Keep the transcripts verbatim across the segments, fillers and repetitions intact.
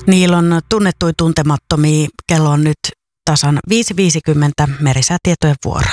Niillä on tunnettui tuntemattomia. Kello on nyt tasan viisi viisikymmentä, merisäätietojen vuoro.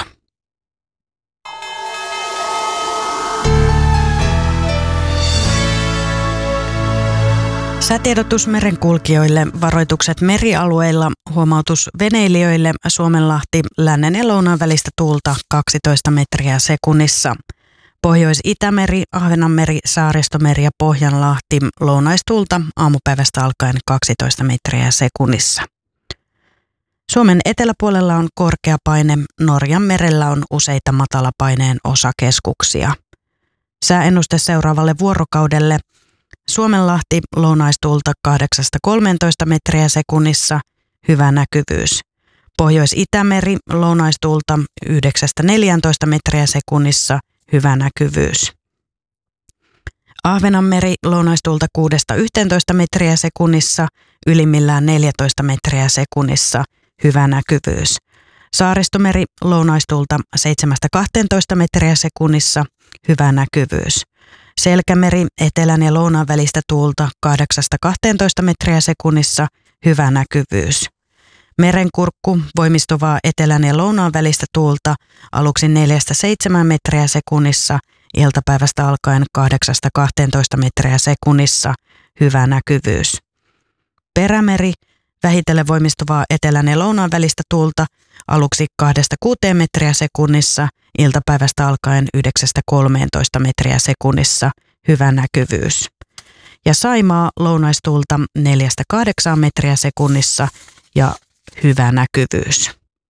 Säätiedotus merenkulkijoille, varoitukset merialueilla, huomautus veneilijöille, Suomenlahti, lännen ja lounaan välistä tuulta kaksitoista metriä sekunnissa. Pohjois-Itämeri, Ahvenanmeri, Saaristomeri ja Pohjanlahti, lounaistuulta aamupäivästä alkaen kaksitoista metriä sekunnissa. Suomen eteläpuolella on korkea paine, Norjan merellä on useita matalapaineen osakeskuksia. Sääennuste seuraavalle vuorokaudelle. Suomenlahti, lounaistuulta kahdeksasta kolmeentoista metriä sekunnissa, hyvä näkyvyys. Pohjois-Itämeri, lounaistuulta yhdeksästä neljääntoista metriä sekunnissa, hyvä näkyvyys. Ahvenanmeri, lounaistuulta kuudesta yhteentoista metriä sekunnissa, ylimmillään neljätoista metriä sekunnissa, hyvä näkyvyys. Saaristomeri, lounaistuulta seitsemästä kahteentoista metriä sekunnissa, hyvä näkyvyys. Selkämeri, etelän ja lounaan välistä tuulta kahdeksasta kahteentoista metriä sekunnissa, hyvä näkyvyys. Merenkurkku, voimistuvaa etelän ja lounaan välistä tuulta aluksi neljästä seitsemään metriä sekunnissa, iltapäivästä alkaen kahdeksasta kahteentoista metriä sekunnissa, hyvä näkyvyys. Perämeri, vähitellen voimistuvaa etelän ja lounaan välistä tuulta aluksi kahdesta kuuteen metriä sekunnissa, iltapäivästä alkaen yhdeksästä kolmeentoista metriä sekunnissa, hyvä näkyvyys. Ja Saimaa, lounaistuulta neljästä kahdeksaan metriä sekunnissa ja hyvä näkyvyys.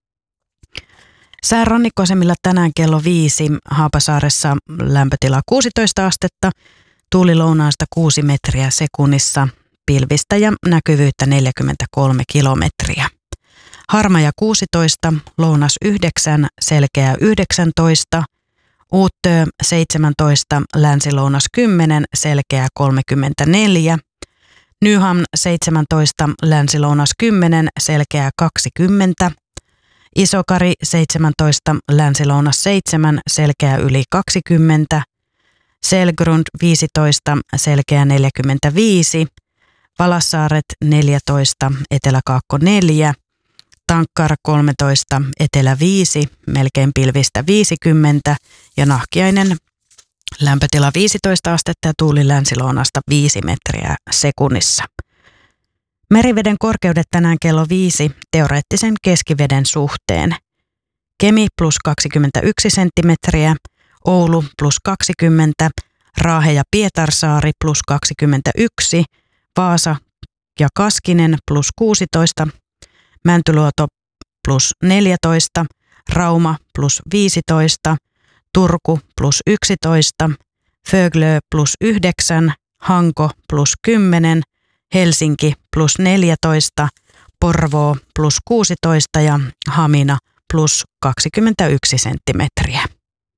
Sään rannikkoasemilla tänään kello viisi, Haapasaaressa lämpötila kuusitoista astetta, tuuli lounaasta kuusi metriä sekunnissa, pilvistä ja näkyvyyttä neljäkymmentäkolme kilometriä. Harmaja kuusitoista, lounas yhdeksän, selkeä yhdeksäntoista, Uuttöö seitsemäntoista, länsilounas kymmenen, selkeä kolmekymmentäneljä, Nyhamn seitsemäntoista, länsilounas kymmenen, selkeä kaksikymmentä, Isokari seitsemäntoista, länsilounas seitsemän, selkeä yli kaksikymmentä, Selgrund viisitoista, selkeä neljäkymmentäviisi, Valassaaret neljätoista, eteläkaakko neljä, Tankkar kolmetoista, etelä viisi, melkein pilvistä viisikymmentä ja Nahkiainen lämpötila viisitoista astetta ja tuuli länsilounasta viisi metriä sekunnissa. Meriveden korkeudet tänään kello viisi teoreettisen keskiveden suhteen. Kemi plus kaksikymmentäyksi senttimetriä, Oulu plus kaksikymmentä, Raahe ja Pietarsaari plus kaksikymmentäyksi, Vaasa ja Kaskinen plus kuusitoista, Mäntyluoto plus neljätoista, Rauma plus viisitoista, Turku plus yksitoista, Föglö plus yhdeksän, Hanko plus kymmenen, Helsinki plus neljätoista, Porvoo plus kuusitoista ja Hamina plus kaksikymmentäyksi senttimetriä.